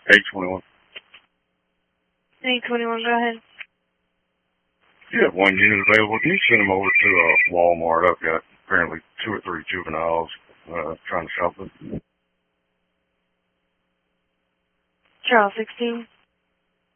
821. 821, go ahead. You have one unit available. Can you send them over to Walmart? I've got apparently 2 or 3 juveniles trying to shop them. Charles 16.